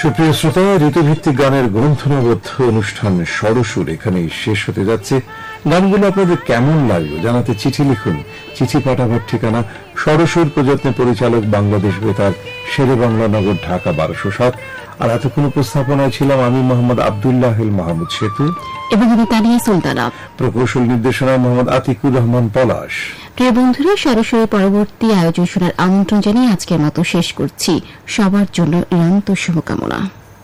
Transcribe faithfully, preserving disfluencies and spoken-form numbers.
সুপ্রিয় শ্রোতা, ঋতুভিত্তিক গানের গ্রন্থনাবদ্ধ অনুষ্ঠান ষড়সুর এখানেই শেষ হতে যাচ্ছে। গানগুলো আপনাদের কেমন লাগলো জানাতে চিঠি লিখুন। চিঠি পাঠাবার ঠিকানা ষড়সুর, প্রযত্নে পরিচালক বাংলাদেশ বেতার, শেরে বাংলা নগর, ঢাকা বারোশো সাত। আর এতক্ষণ উপস্থাপনায় ছিলাম আমি মোহাম্মদ আব্দুল্লাহ মাহমুদ সেতু এবং আমি তানিয়া সুলতানা। প্রকৌশল নির্দেশনায় মোহাম্মদ আতিকুর রহমান পলাশ। প্রিয় বন্ধুরা, সরাসরি পরবর্তী আয়োজন শোনার আমন্ত্রণ জানিয়ে আজকের মতো শেষ করছি। সবার জন্য নিরন্তর শুভকামনা।